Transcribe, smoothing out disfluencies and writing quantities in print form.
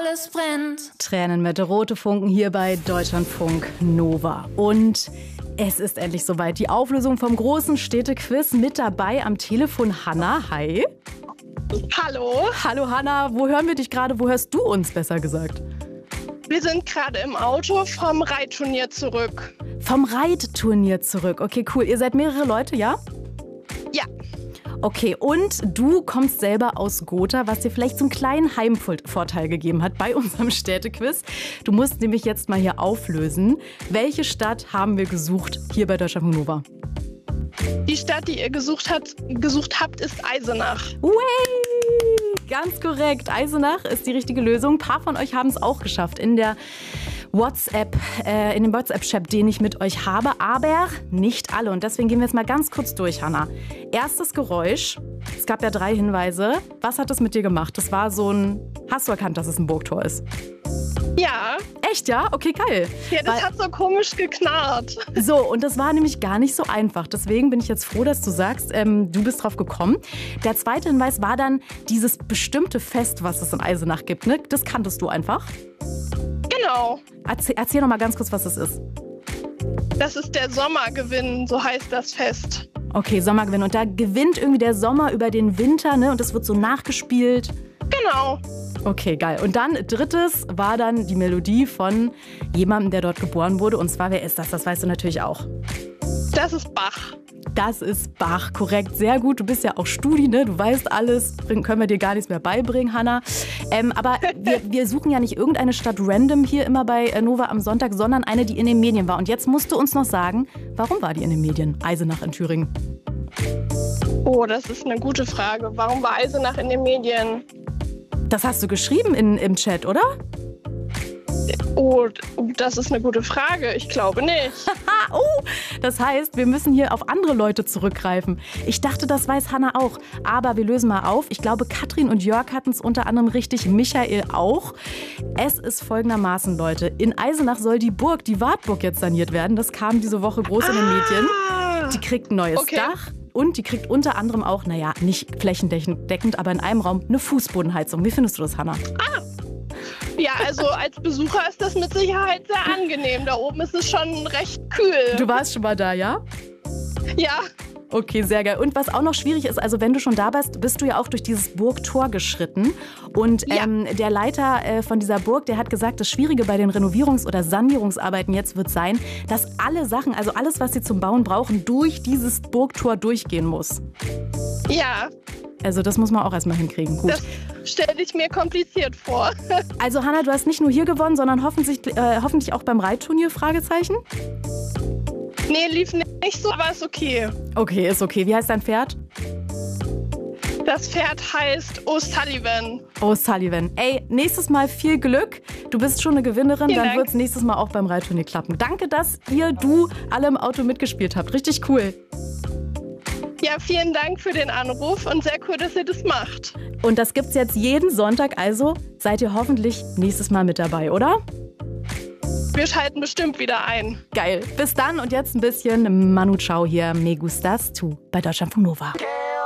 alles brennt. Tränen mit rote Funken hier bei Deutschlandfunk Nova. Und es ist endlich soweit. Die Auflösung vom großen Städtequiz. Mit dabei am Telefon Hanna. Hi. Hallo. Hallo Hanna. Wo hören wir dich gerade? Wo hörst du uns, besser gesagt? Wir sind gerade im Auto vom Reitturnier zurück. Vom Reitturnier zurück. Okay, cool. Ihr seid mehrere Leute, ja? Ja. Okay, und du kommst selber aus Gotha, was dir vielleicht so einen kleinen Heimvorteil gegeben hat bei unserem Städtequiz. Du musst nämlich jetzt mal hier auflösen. Welche Stadt haben wir gesucht hier bei Deutschlandfunk Nova? Die Stadt, die ihr gesucht habt, ist Eisenach. Way! Ganz korrekt. Eisenach ist die richtige Lösung. Ein paar von euch haben es auch geschafft in dem WhatsApp-Chat, den ich mit euch habe, aber nicht alle. Und deswegen gehen wir jetzt mal ganz kurz durch, Hanna. Erstes Geräusch. Es gab ja 3 Hinweise. Was hat das mit dir gemacht? Das war so ein... Hast du erkannt, dass es ein Burgtor ist? Ja. Echt, ja? Okay, geil. Ja, das hat so komisch geknarrt. So, und das war nämlich gar nicht so einfach. Deswegen bin ich jetzt froh, dass du sagst, du bist drauf gekommen. Der zweite Hinweis war dann dieses bestimmte Fest, was es in Eisenach gibt, ne? Das kanntest du einfach. Genau. Erzähl noch mal ganz kurz, was es ist. Das ist der Sommergewinn, so heißt das Fest. Okay, Sommergewinn. Und da gewinnt irgendwie der Sommer über den Winter, ne? Und das wird so nachgespielt. Genau. Okay, geil. Und dann drittes war dann die Melodie von jemandem, der dort geboren wurde. Und zwar, wer ist das? Das weißt du natürlich auch. Das ist Bach. Das ist Bach, korrekt. Sehr gut. Du bist ja auch Studi, ne? Du weißt alles. Können wir dir gar nichts mehr beibringen, Hanna. Aber wir suchen ja nicht irgendeine Stadt random hier immer bei Nova am Sonntag, sondern eine, die in den Medien war. Und jetzt musst du uns noch sagen, warum war die in den Medien? Eisenach in Thüringen. Oh, das ist eine gute Frage. Warum war Eisenach in den Medien? Das hast du geschrieben im Chat, oder? Oh, das ist eine gute Frage. Ich glaube nicht. Das heißt, wir müssen hier auf andere Leute zurückgreifen. Ich dachte, das weiß Hanna auch. Aber wir lösen mal auf. Ich glaube, Katrin und Jörg hatten es unter anderem richtig, Michael auch. Es ist folgendermaßen, Leute. In Eisenach soll die Burg, die Wartburg, jetzt saniert werden. Das kam diese Woche groß in den Medien. Die kriegt ein neues Dach. Und die kriegt unter anderem auch, naja, nicht flächendeckend, aber in einem Raum eine Fußbodenheizung. Wie findest du das, Hanna? Ja, also als Besucher ist das mit Sicherheit sehr angenehm. Da oben ist es schon recht kühl. Du warst schon mal da, ja? Ja. Okay, sehr geil. Und was auch noch schwierig ist, also wenn du schon da bist du ja auch durch dieses Burgtor geschritten. Und der Leiter von dieser Burg, der hat gesagt, das Schwierige bei den Renovierungs- oder Sanierungsarbeiten jetzt wird sein, dass alle Sachen, also alles, was sie zum Bauen brauchen, durch dieses Burgtor durchgehen muss. Ja. Also das muss man auch erstmal hinkriegen. Gut. Das stelle ich mir kompliziert vor. Also Hanna, du hast nicht nur hier gewonnen, sondern hoffentlich auch beim Reitturnier, Fragezeichen? Nee, lief nicht so, aber ist okay. Okay, ist okay. Wie heißt dein Pferd? Das Pferd heißt O'Sullivan. O'Sullivan. Ey, nächstes Mal viel Glück. Du bist schon eine Gewinnerin, dann wird es nächstes Mal auch beim Reitturnier klappen. Danke, dass du alle im Auto mitgespielt habt. Richtig cool. Ja, vielen Dank für den Anruf und sehr cool, dass ihr das macht. Und das gibt's jetzt jeden Sonntag, also seid ihr hoffentlich nächstes Mal mit dabei, oder? Wir schalten bestimmt wieder ein. Geil. Bis dann und jetzt ein bisschen Manu Chao hier. Me gustas tu bei Deutschlandfunk Nova.